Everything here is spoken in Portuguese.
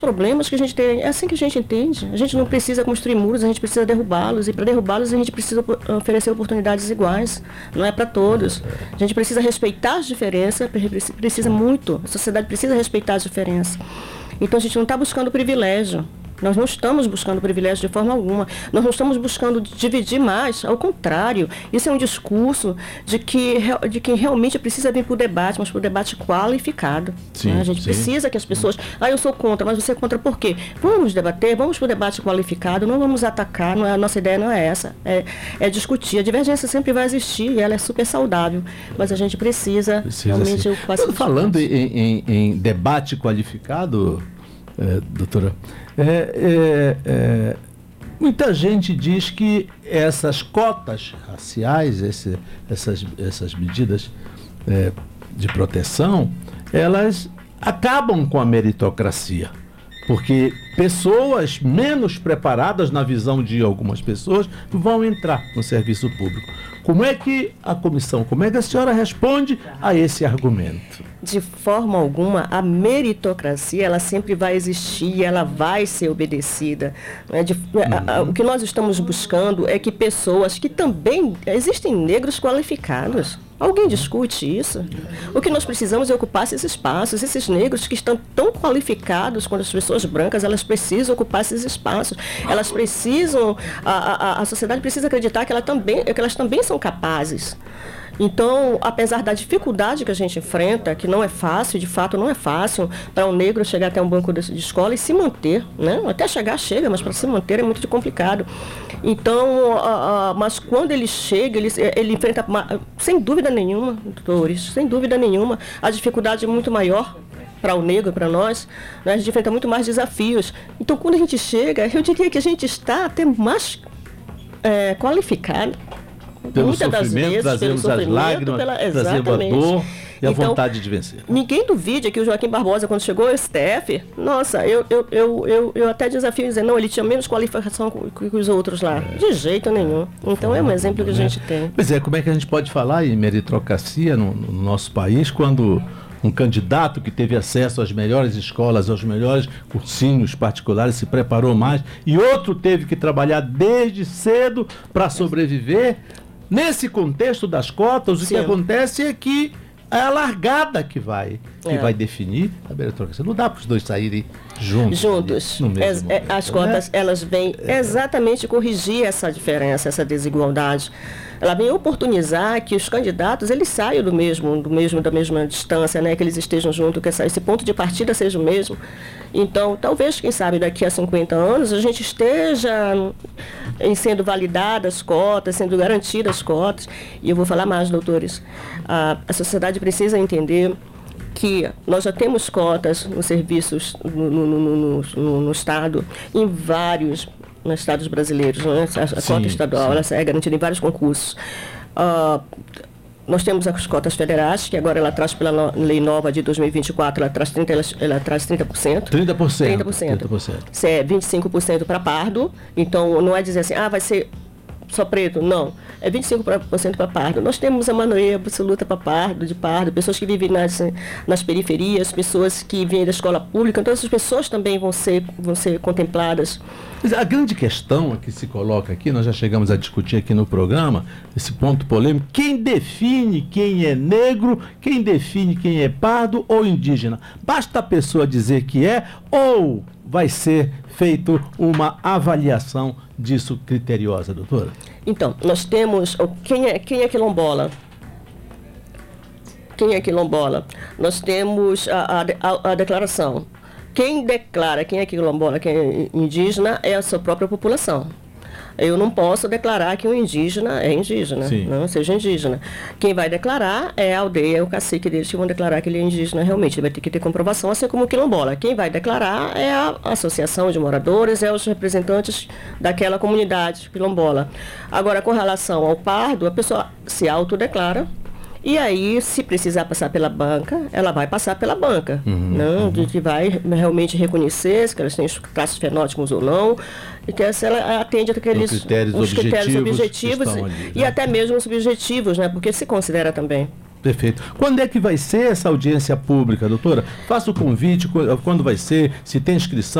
problemas que a gente tem, é assim que a gente entende. A gente não precisa construir muros, a gente precisa derrubá-los, e para derrubá-los a gente precisa oferecer oportunidades iguais, não é para todos. A gente precisa respeitar as diferenças, precisa muito, a sociedade precisa respeitar as diferenças. Então a gente não está buscando privilégio. Nós não estamos buscando privilégio de forma alguma. Nós não estamos buscando dividir mais. Ao contrário, isso é um discurso de quem realmente precisa vir para o debate, mas para o debate qualificado. Sim, né? A gente precisa que as pessoas... eu sou contra, mas você é contra por quê? Vamos debater, vamos para o debate qualificado, não vamos atacar, a nossa ideia não é essa. É discutir. A divergência sempre vai existir e ela é super saudável, mas a gente precisa realmente... Falando em debate qualificado, doutora... muita gente diz que essas cotas raciais, essas medidas de proteção, elas acabam com a meritocracia. Porque pessoas menos preparadas, na visão de algumas pessoas, vão entrar no serviço público. Como é que a comissão, como é que a senhora responde a esse argumento? De forma alguma, a meritocracia, ela sempre vai existir, ela vai ser obedecida. O que nós estamos buscando é que pessoas que também... Existem negros qualificados. Alguém discute isso? O que nós precisamos é ocupar esses espaços. Esses negros que estão tão qualificados quanto as pessoas brancas, elas precisam ocupar esses espaços. Elas precisam... A sociedade precisa acreditar que elas também são capazes. Então, apesar da dificuldade que a gente enfrenta, que não é fácil, de fato não é fácil, para um negro chegar até um banco de escola e se manter, né? Até chega, mas para se manter é muito complicado. Então, mas quando ele chega, ele enfrenta, sem dúvida nenhuma, doutores, sem dúvida nenhuma, a dificuldade é muito maior para o negro, para nós, né? A gente enfrenta muito mais desafios. Então, quando a gente chega, eu diria que a gente está até mais qualificado. Pelo sofrimento, trazemos as lágrimas, trazemos a dor e a vontade de vencer. Ninguém duvide que o Joaquim Barbosa, quando chegou ao STF, nossa, eu até desafio dizer, não, ele tinha menos qualificação que os outros lá. De jeito nenhum. Então é um exemplo que a gente tem. Pois é, como é que a gente pode falar em meritocracia no nosso país quando um candidato que teve acesso às melhores escolas, aos melhores cursinhos particulares, se preparou mais, e outro teve que trabalhar desde cedo para sobreviver? Nesse contexto das cotas, o que acontece é que é a largada que vai definir a meritocracia. Não dá para os dois saírem juntos. As cotas, elas vêm exatamente corrigir essa diferença, essa desigualdade. Ela vem oportunizar que os candidatos eles saiam da mesma distância, né? Que eles estejam juntos, que esse ponto de partida seja o mesmo. Então, talvez, quem sabe, daqui a 50 anos, a gente esteja sendo validadas as cotas, sendo garantidas as cotas. E eu vou falar mais, doutores. A sociedade precisa entender que nós já temos cotas nos serviços no Estado, em vários estados brasileiros, né? A cota estadual ela é garantida em vários concursos. Nós temos as cotas federais, que agora ela traz pela lei nova de 2024, ela traz 30%. 30%. Isso é 25% para pardo. Então, não é dizer assim, vai ser só preto, não. É 25% para pardo. Nós temos a maioria absoluta para pardo, pessoas que vivem nas periferias, pessoas que vêm da escola pública. Então, essas pessoas também vão ser contempladas. A grande questão que se coloca aqui, nós já chegamos a discutir aqui no programa, esse ponto polêmico, quem define quem é negro, quem define quem é pardo ou indígena? Basta a pessoa dizer que é, ou vai ser feito uma avaliação disso criteriosa, doutora? Então, nós temos... Quem é quilombola? Quem é quilombola? Nós temos a declaração. Quem declara quem é quilombola, quem é indígena, é a sua própria população. Eu não posso declarar que um indígena é indígena, não seja indígena. Quem vai declarar é a aldeia, é o cacique deles que vão declarar que ele é indígena realmente. Ele vai ter que ter comprovação, assim como o quilombola. Quem vai declarar é a associação de moradores, é os representantes daquela comunidade quilombola. Agora, com relação ao pardo, a pessoa se autodeclara. E aí, se precisar passar pela banca, ela vai passar pela banca, que vai realmente reconhecer se elas têm traços fenótipos ou não, e que ela atende aqueles os critérios objetivos e até mesmo os subjetivos, né? Porque se considera também. Perfeito. Quando é que vai ser essa audiência pública, doutora? Faça o convite, quando vai ser, se tem inscrição.